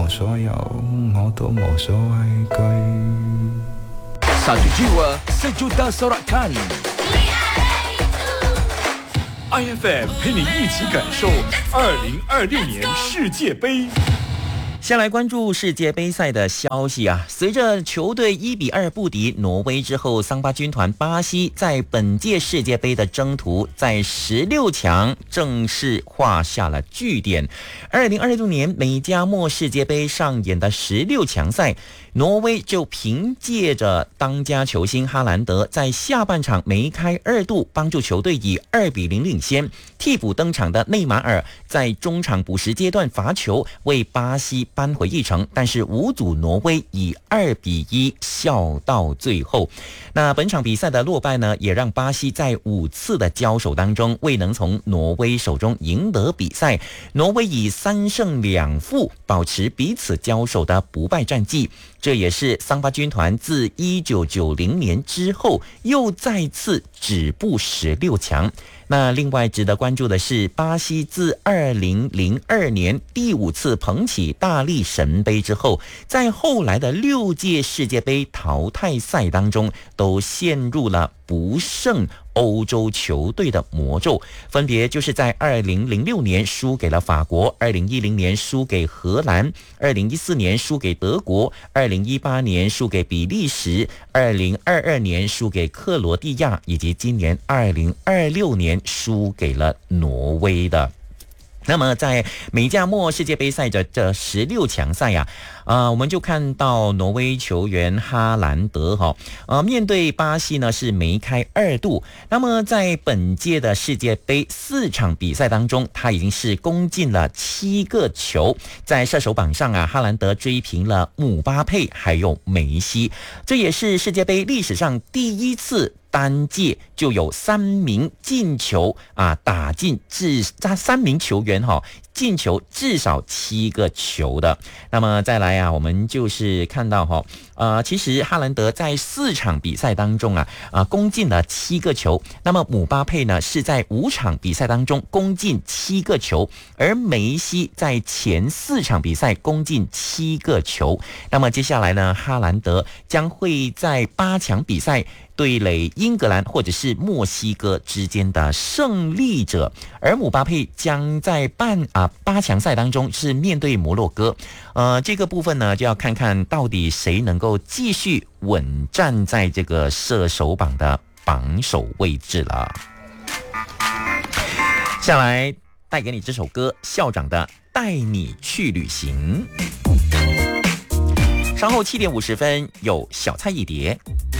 所有，我都无所畏惧。 Satu jiwa, sejuta sorakan. IFM 陪你一起感受2026年世界杯。 先来关注世界杯赛的消息啊！随着球队1-2不敌挪威之后，桑巴军团巴西在本届世界杯的征途在16强正式画下了句点。2026年美加墨世界杯上演的16强赛，挪威就凭借着当家球星哈兰德在下半场梅开2度，帮助球队以2-0领先。替补登场的内马尔在中场补时阶段罚球，为巴西扳回一城，但是无阻挪威以2-1笑到最后。那本场比赛的落败呢，也让巴西在5次的交手当中未能从挪威手中赢得比赛。挪威以3胜2负保持彼此交手的不败战绩，这也是桑巴军团自1990年之后又再次止步16强。那另外值得关注的是，巴西自2002年第5次捧起大力神杯之后，在后来的6届世界杯淘汰赛当中都陷入了不胜欧洲球队的魔咒，分别就是在2006年输给了法国，2010年输给荷兰，2014年输给德国，2018年输给比利时，2022年输给克罗地亚，以及今年2026年输给了挪威的。那么在美加墨世界杯赛的这16强赛呀，我们就看到挪威球员哈兰德面对巴西呢是梅开2度。那么在本届的世界杯4场比赛当中，他已经是攻进了7个球。在射手榜上啊，哈兰德追平了姆巴佩还有梅西，这也是世界杯历史上第一次单届就有3名进球打进3名球员进球至少7个球的。那么再来我们就是看到其实哈兰德在4场比赛当中攻进了7个球，那么姆巴佩呢是在5场比赛当中攻进7个球，而梅西在前4场比赛攻进7个球。那么接下来呢，哈兰德将会在8强比赛对垒英格兰或者是墨西哥之间的胜利者，而姆巴佩将在8强赛当中是面对摩洛哥。这个部分呢，就要看看到底谁能够继续稳站在这个射手榜的榜首位置了。下来带给你这首歌，校长的《带你去旅行》。稍后7点50分有小菜一碟。